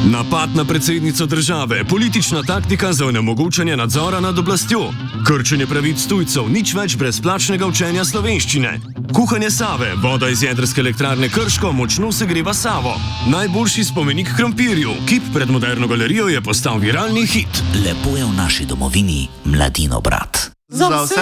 Napad na predsednico države, politična taktika za onemogočanje nadzora nad oblastjo, krčenje pravic tujcev, nič več brezplačnega učenja slovenščine, kuhanje Save, voda iz jedrske elektrarne Krško močno segreva Savo, najboljši spomenik krompirju, kip pred Moderno galerijo je postal viralni hit. Lepo je v naši domovini, Mladinograd. Za vse